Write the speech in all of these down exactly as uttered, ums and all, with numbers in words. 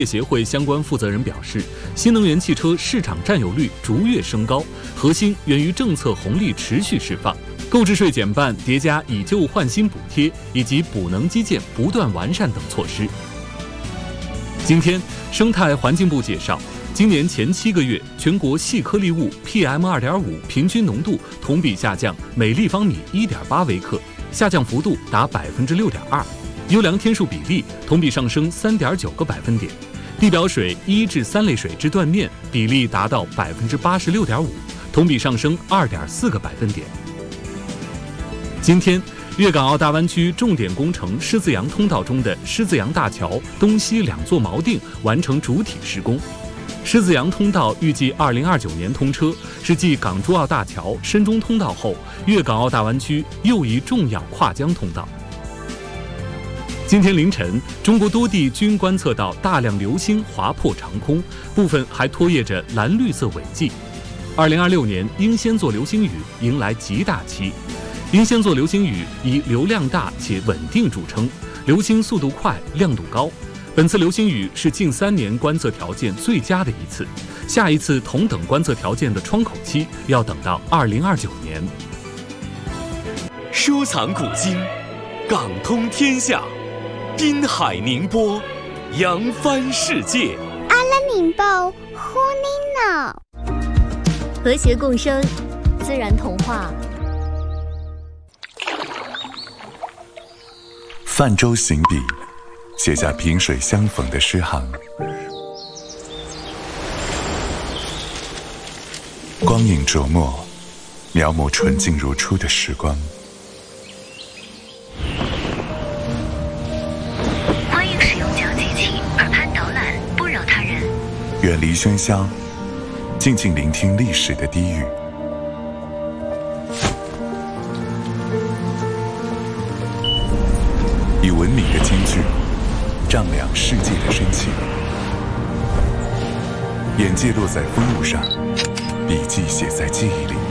协会相关负责人表示，新能源汽车市场占有率逐月升高，核心源于政策红利持续释放，购置税减半叠加以旧换新补贴以及补能基建不断完善等措施。今天，生态环境部介绍，今年前七个月，全国细颗粒物 P M 二点五 平均浓度同比下降每立方米 一点八微克，下降幅度达百分之六点二，优良天数比例同比上升三点九个百分点。地表水一至三类水质断面比例达到百分之八十六点五，同比上升二点四个百分点。今天，粤港澳大湾区重点工程狮子洋通道中的狮子洋大桥东西两座锚定完成主体施工。狮子洋通道预计二零二九年通车，是继港珠澳大桥、深中通道后，粤港澳大湾区又一重要跨江通道。今天凌晨，中国多地均观测到大量流星划破长空，部分还拖曳着蓝绿色尾迹。二零二六年英仙座流星雨迎来极大期。英仙座流星雨以流量大且稳定著称，流星速度快、亮度高。本次流星雨是近三年观测条件最佳的一次，下一次同等观测条件的窗口期要等到二零二九年。 收藏古今，港通天下。滨海宁波，扬帆世界。 阿拉宁报，呼尼脑。 和谐共生，自然童话。 泛舟行笔，写下萍水相逢的诗行。光影琢磨，描摹纯净如初的时光。远离喧嚣，静静聆听历史的低语。以文明的金句丈量世界的深情。眼界落在风物上，笔记写在记忆里。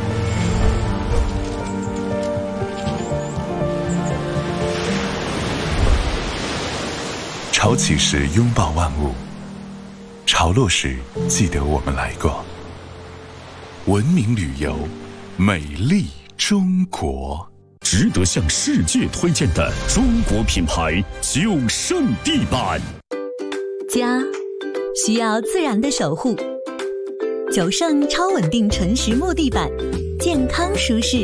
潮起时拥抱万物，潮落时记得我们来过。文明旅游，美丽中国， 值得向世界推荐的中国品牌九胜地板。 家需要自然的守护，九胜超稳定纯实木地板，健康舒适。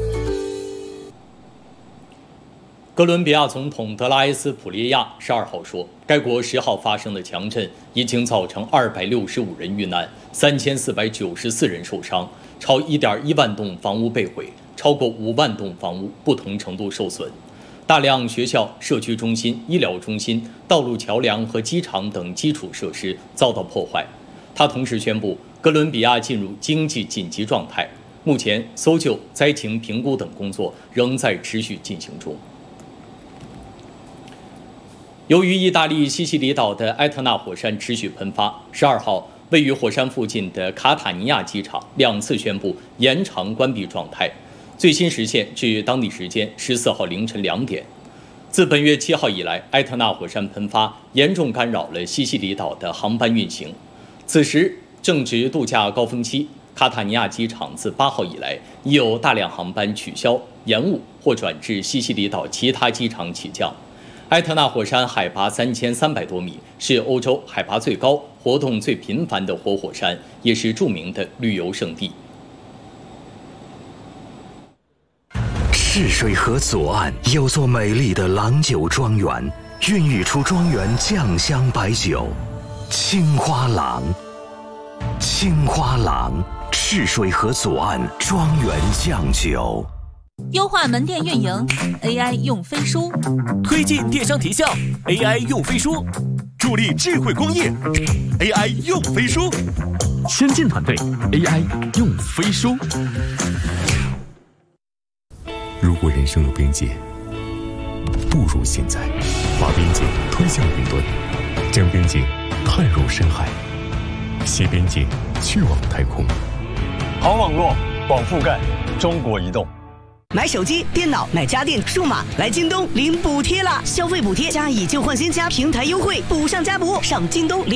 哥伦比亚总统德拉埃斯普列亚十二号说，该国十号发生的强震已经造成二百六十五人遇难，三千四百九十四人受伤，超一点一万栋房屋被毁，超过五万栋房屋不同程度受损，大量学校、社区中心、医疗中心、道路桥梁和机场等基础设施遭到破坏。他同时宣布，哥伦比亚进入经济紧急状态，目前搜救、灾情评估等工作仍在持续进行中。由于意大利西西里岛的埃特纳火山持续喷发，十二号位于火山附近的卡塔尼亚机场两次宣布延长关闭状态，最新时限至当地时间十四号凌晨两点。自本月七号以来，埃特纳火山喷发严重干扰了西西里岛的航班运行。此时正值度假高峰期，卡塔尼亚机场自八号以来已有大量航班取消、延误或转至西西里岛其他机场起降。埃特纳火山海拔三千三百多米，是欧洲海拔最高、活动最频繁的活火山，也是著名的旅游胜地。 赤水河左岸有座美丽的郎酒庄园，孕育出庄园酱香白酒青花郎。青花郎，赤水河左岸庄园酱酒。 优化门店运营 ，A I 用飞书； 推进电商提效 ，A I 用飞书；助力智慧工业 ，A I 用飞书； 先进团队 A I 用飞书。 如果人生有边界，不如现在，把边界推向云端，将边界探入深海，携边界去往太空。 好网络，广覆盖，中国移动。 买手机、电脑、买家电、数码，来京东领补贴啦！消费补贴加以旧换新加平台优惠，补上加补，上京东领。